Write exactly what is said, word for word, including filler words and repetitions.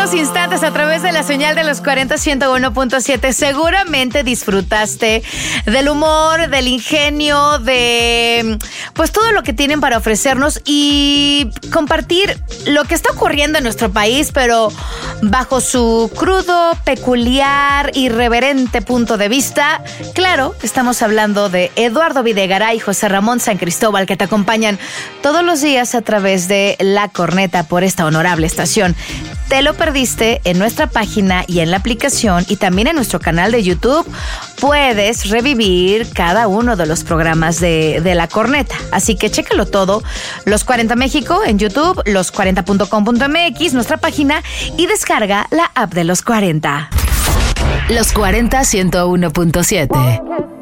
unos instantes a través de la señal de los cuarenta ciento uno punto siete. Seguramente disfrutaste del humor, del ingenio, de pues todo lo que tienen para ofrecernos y compartir lo que está ocurriendo en nuestro país, pero bajo su crudo, peculiar, irreverente punto de vista. Claro, estamos hablando de Eduardo Videgaray y José Ramón San Cristóbal, que te acompañan todos los días a través de La Corneta por esta honorable estación. Te lo perdiste en nuestra página y en la aplicación y también en nuestro canal de YouTube. Puedes revivir cada uno de los programas de, de La Corneta. Así que chécalo todo. Los cuarenta México en YouTube, los cuarenta punto com punto m x, nuestra página, y descarga la app de Los cuarenta. Los cuarenta ciento uno punto siete.